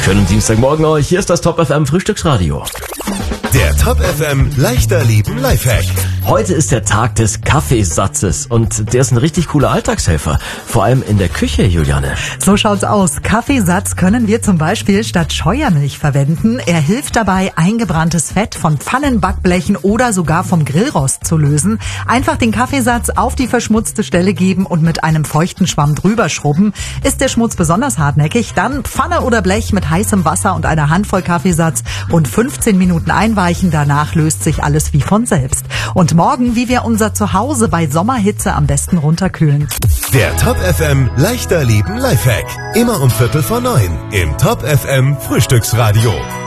Schönen Dienstagmorgen euch. Hier ist das Top FM Frühstücksradio. Der Top FM leichter Leben Lifehack. Heute ist der Tag des Kaffeesatzes und der ist ein richtig cooler Alltagshelfer. Vor allem in der Küche, Juliane. So schaut's aus. Kaffeesatz können wir zum Beispiel statt Scheuermilch verwenden. Er hilft dabei, eingebranntes Fett von Pfannen, Backblechen oder sogar vom Grillrost zu lösen. Einfach den Kaffeesatz auf die verschmutzte Stelle geben und mit einem feuchten Schwamm drüber schrubben. Ist der Schmutz besonders hartnäckig, dann Pfanne oder Blech mit heißem Wasser und einer Handvoll Kaffeesatz und 15 Minuten einweichen. Danach löst sich alles wie von selbst. Und morgen, wie wir unser Zuhause bei Sommerhitze am besten runterkühlen. Der Top FM leichter Leben Lifehack. Immer um 8:45 im Top FM Frühstücksradio.